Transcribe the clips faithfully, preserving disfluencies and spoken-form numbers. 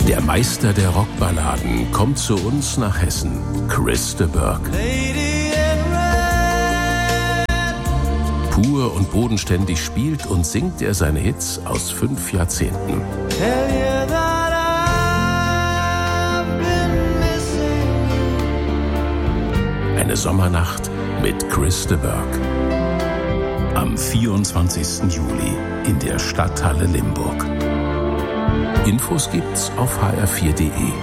Der Meister der Rockballaden kommt zu uns nach Hessen, Chris de Burgh. Pur und bodenständig spielt und singt er seine Hits aus fünf Jahrzehnten. Eine Sommernacht mit Chris de Burgh. Am vierundzwanzigsten Juli in der Stadthalle Limburg. Infos gibt's auf h r vier punkt d e.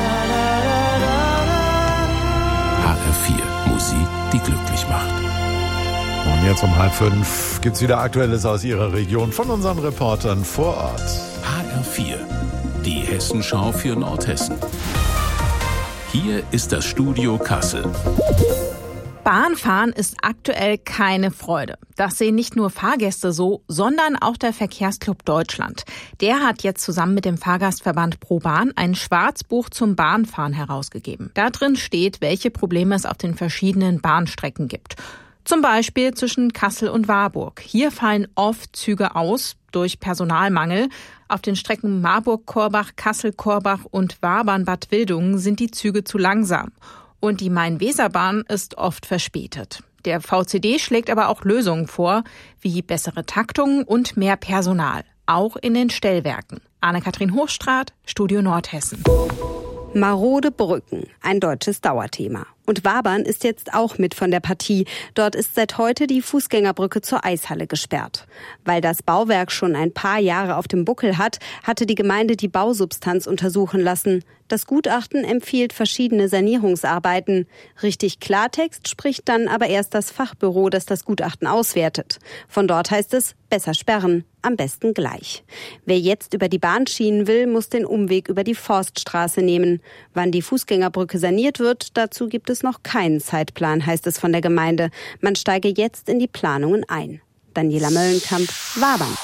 H R vier, Musik, die glücklich macht. Und jetzt um halb fünf gibt's wieder Aktuelles aus Ihrer Region von unseren Reportern vor Ort. H R vier, die Hessenschau für Nordhessen. Hier ist das Studio Kassel. Bahnfahren ist aktuell keine Freude. Das sehen nicht nur Fahrgäste so, sondern auch der Verkehrsclub Deutschland. Der hat jetzt zusammen mit dem Fahrgastverband ProBahn ein Schwarzbuch zum Bahnfahren herausgegeben. Da drin steht, welche Probleme es auf den verschiedenen Bahnstrecken gibt. Zum Beispiel zwischen Kassel und Warburg. Hier fallen oft Züge aus durch Personalmangel. Auf den Strecken Marburg-Korbach, Kassel-Korbach und Wabern-Bad Wildungen sind die Züge zu langsam. Und die Main-Weser-Bahn ist oft verspätet. Der V C D schlägt aber auch Lösungen vor, wie bessere Taktungen und mehr Personal, auch in den Stellwerken. Anne-Kathrin Hochstraat, Studio Nordhessen. Marode Brücken, ein deutsches Dauerthema. Und Wabern ist jetzt auch mit von der Partie. Dort ist seit heute die Fußgängerbrücke zur Eishalle gesperrt. Weil das Bauwerk schon ein paar Jahre auf dem Buckel hat, hatte die Gemeinde die Bausubstanz untersuchen lassen. Das Gutachten empfiehlt verschiedene Sanierungsarbeiten. Richtig Klartext spricht dann aber erst das Fachbüro, das das Gutachten auswertet. Von dort heißt es, besser sperren, am besten gleich. Wer jetzt über die Bahn schienen will, muss den Umweg über die Forststraße nehmen. Wann die Fußgängerbrücke saniert wird, dazu gibt es noch keinen Zeitplan, heißt es von der Gemeinde. Man steige jetzt in die Planungen ein. Daniela Möllenkamp, Wabern.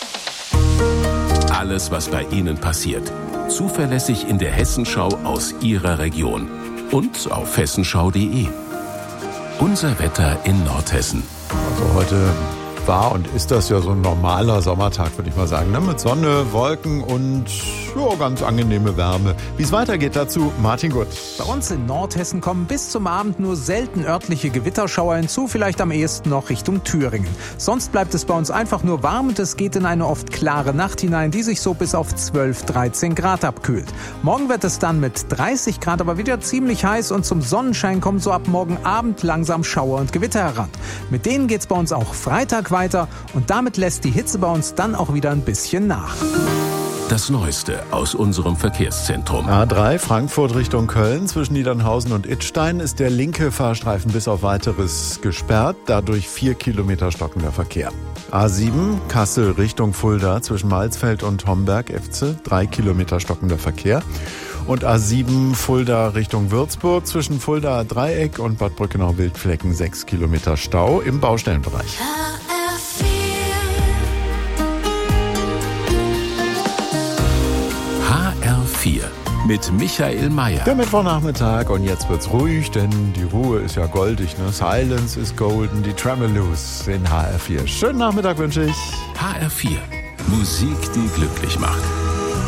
Alles, was bei Ihnen passiert. Zuverlässig in der Hessenschau aus Ihrer Region. Und auf hessenschau punkt d e. Unser Wetter in Nordhessen. Also heute war und ist das ja so ein normaler Sommertag, würde ich mal sagen. Ne? Mit Sonne, Wolken und ja, ganz angenehme Wärme. Wie es weitergeht dazu, Martin Gutt. Bei uns in Nordhessen kommen bis zum Abend nur selten örtliche Gewitterschauer hinzu, vielleicht am ehesten noch Richtung Thüringen. Sonst bleibt es bei uns einfach nur warm und es geht in eine oft klare Nacht hinein, die sich so bis auf zwölf, dreizehn Grad abkühlt. Morgen wird es dann mit dreißig Grad aber wieder ziemlich heiß und zum Sonnenschein kommen so ab morgen Abend langsam Schauer und Gewitter heran. Mit denen geht's bei uns auch Freitag weiter und damit lässt die Hitze bei uns dann auch wieder ein bisschen nach. Das Neueste aus unserem Verkehrszentrum. A drei Frankfurt Richtung Köln. Zwischen Niedernhausen und Idstein ist der linke Fahrstreifen bis auf Weiteres gesperrt. Dadurch vier Kilometer stockender Verkehr. A sieben Kassel Richtung Fulda zwischen Malsfeld und Homberg-Efze. Drei Kilometer stockender Verkehr. Und A sieben Fulda Richtung Würzburg zwischen Fulda Dreieck und Bad Brückenau-Wildflecken. Sechs Kilometer Stau im Baustellenbereich. H R vier mit Michael Mayer. Der Mittwochnachmittag und jetzt wird's ruhig, denn die Ruhe ist ja goldig. Ne? Silence is golden, die Tremeloos in H R vier. Schönen Nachmittag wünsche ich. H R vier, Musik, die glücklich macht.